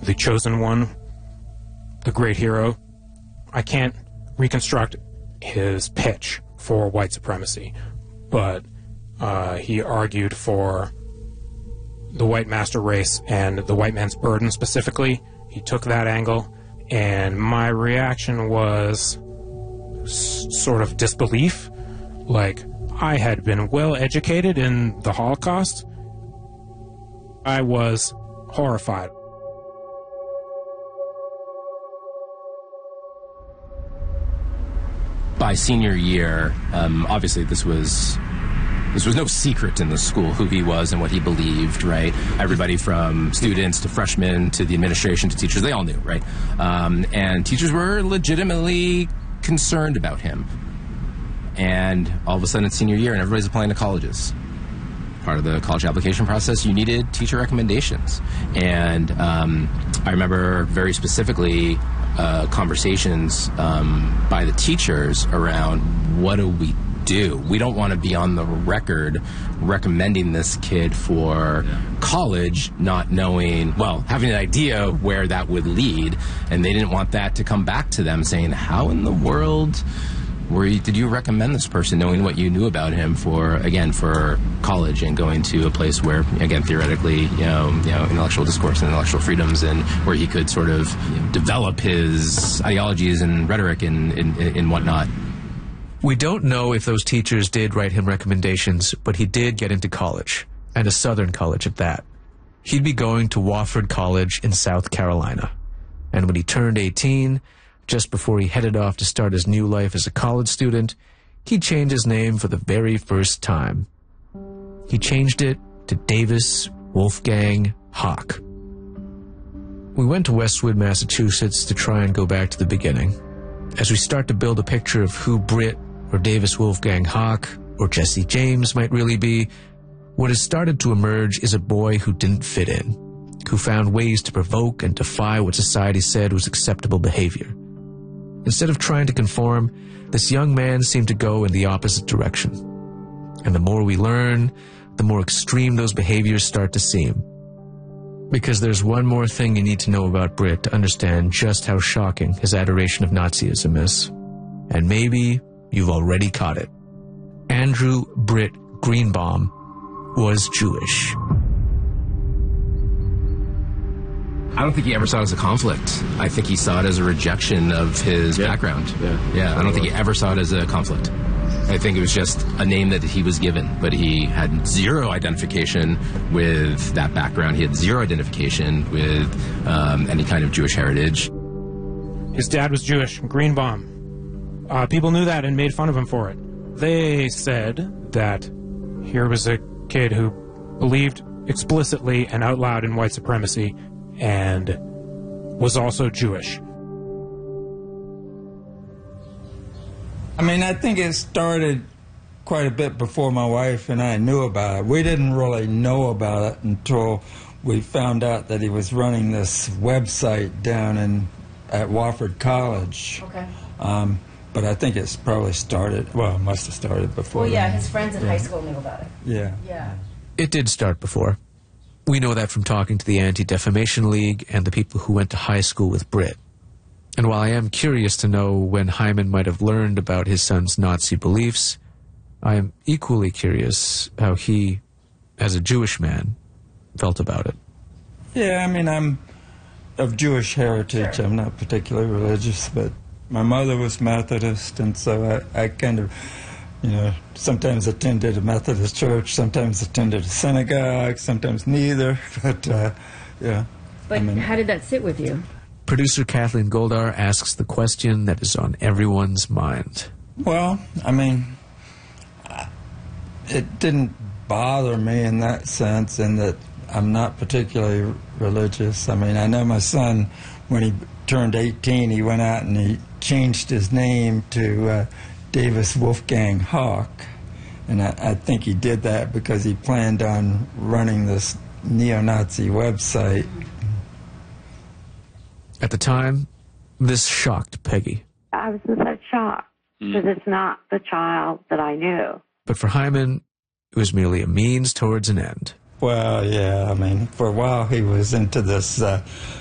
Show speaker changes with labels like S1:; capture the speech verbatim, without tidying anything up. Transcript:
S1: the chosen one, the great hero. I can't reconstruct his pitch for white supremacy, but uh, he argued for the white master race and the white man's burden specifically. He took that angle, and my reaction was s- sort of disbelief. Like, I had been well educated in the Holocaust. I was horrified.
S2: By senior year, um, obviously this was this was no secret in the school who he was and what he believed, right? Everybody from students to freshmen to the administration to teachers, they all knew, right? Um, and teachers were legitimately concerned about him. And all of a sudden it's senior year and everybody's applying to colleges. Part of the college application process, you needed teacher recommendations. And um, I remember very specifically uh, conversations um, by the teachers around, what do we do? We don't want to be on the record recommending this kid for yeah. college, not knowing, well, having an idea where that would lead. And they didn't want that to come back to them saying, how in the world were you, did you recommend this person, knowing what you knew about him for, again, for college and going to a place where, again, theoretically, you know, you know, intellectual discourse and intellectual freedoms, and where he could sort of you know, develop his ideologies and rhetoric and, and, and whatnot.
S3: We don't know if those teachers did write him recommendations, but he did get into college, and a Southern college at that. He'd be going to Wofford College in South Carolina. And when he turned eighteen, just before he headed off to start his new life as a college student, he changed his name for the very first time. He changed it to Davis Wolfgang Haack. We went to Westwood, Massachusetts to try and go back to the beginning. As we start to build a picture of who Britt or Davis Wolfgang Haack or Jesse James might really be, what has started to emerge is a boy who didn't fit in, who found ways to provoke and defy what society said was acceptable behavior. Instead of trying to conform, this young man seemed to go in the opposite direction. And the more we learn, the more extreme those behaviors start to seem. Because there's one more thing you need to know about Britt to understand just how shocking his adoration of Nazism is. And maybe you've already caught it. Andrew Britt Greenbaum was Jewish.
S2: I don't think he ever saw it as a conflict. I think he saw it as a rejection of his yeah. background.
S4: Yeah,
S2: yeah. I don't think he ever saw it as a conflict. I think it was just a name that he was given, but he had zero identification with that background. He had zero identification with um, any kind of Jewish heritage.
S1: His dad was Jewish, Greenbaum. Uh, people knew that and made fun of him for it. They said that here was a kid who believed explicitly and out loud in white supremacy and was also Jewish.
S5: I mean, I think it started quite a bit before my wife and I knew about it. We didn't really know about it until we found out that he was running this website down in at Wofford College.
S6: Okay.
S5: Um, but I think it's probably started, well, it must have started before.
S6: Well, yeah,
S5: then.
S6: his friends in
S5: yeah.
S6: high school knew about it.
S5: Yeah.
S6: Yeah.
S3: It did start before. We know that from talking to the Anti-Defamation League and the people who went to high school with Britt. And while I am curious to know when Hyman might have learned about his son's Nazi beliefs, I am equally curious how he, as a Jewish man, felt about it.
S5: Yeah, I mean, I'm of Jewish heritage.
S6: Sure.
S5: I'm not particularly religious, but my mother was Methodist, and so I, I kind of, you know, sometimes attended a Methodist church, sometimes attended a synagogue, sometimes neither, but, uh, yeah.
S6: But
S5: I mean,
S6: how did that sit with you?
S3: Producer Kathleen Goldar asks the question that is on everyone's mind.
S5: Well, I mean, it didn't bother me in that sense, in that I'm not particularly religious. I mean, I know my son, when he turned eighteen, he went out and he changed his name to uh, Davis Wolfgang Haack. And I, I think he did that because he planned on running this neo-Nazi website.
S3: At the time, this shocked Peggy.
S7: I was in such shock because it's not the child that I knew.
S3: But for Hyman, it was merely a means towards an end.
S5: Well, yeah, I mean, for a while he was into this uh,